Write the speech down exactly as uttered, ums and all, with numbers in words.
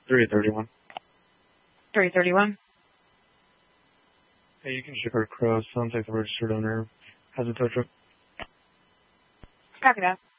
three thirty-one. three thirty-one. Hey, you can ship her across. Sounds like the registered owner has a tow truck. Copy that.